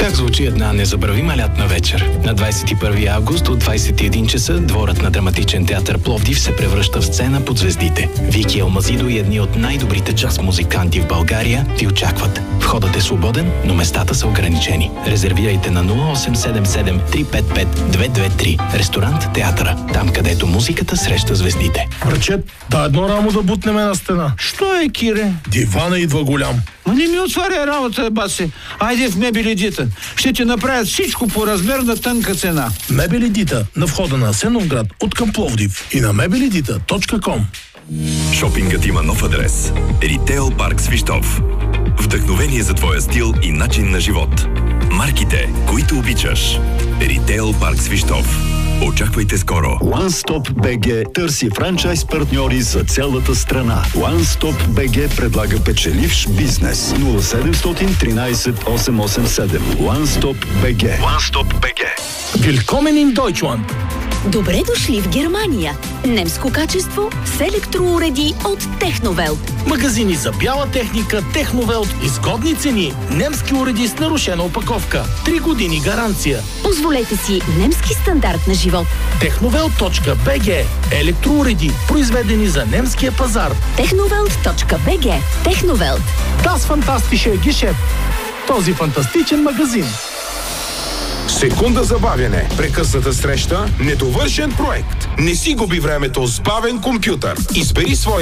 Как звучи една незабравима лятна вечер? На 21 август от 21 часа дворът на драматичен театър Пловдив се превръща в сцена под звездите. Вики Алмазидо и едни от най-добрите джаз музиканти в България ви очакват. Входът е свободен, но местата са ограничени. Резервирайте на 0877 355 223. Ресторант Театъра. Там, където музиката среща звездите. Брачет, да едно рамо да бутнеме на стена. Що е, Кире? Дивана идва голям. Ма не ми отваря работа, баси. Айде в Мебели Дита. Ще ти направят всичко по размер на тънка цена. Мебели Дита на входа на Асеновград от към Пловдив и на mebelidita.com. Шопингът има нов адрес. Ритейл парк Свищов. Вдъхновение за твоя стил и начин на живот. Марките, които обичаш. Ритейл парк Свищов. Очаквайте скоро. OneStop BG търси франчайз партньори за цялата страна. OneStop BG предлага печеливш бизнес. 0713 887. OneStop BG. OneStop BG. Willkommen in Deutschland. Добре дошли в Германия. Немско качество с електроуреди от Техновелт. Магазини за бяла техника Техновелт. Изгодни цени. Немски уреди с нарушена опаковка. 3 години гаранция. Позволете си немски стандарт на живот. Technovelt.bg. Електроуреди, произведени за немския пазар. Technovelt.bg. Техновелт. Das fantastische Geschäft. Този фантастичен магазин. Секунда забавяне, прекъсната среща, недовършен проект. Не си губи времето с бавен компютър. Избери своя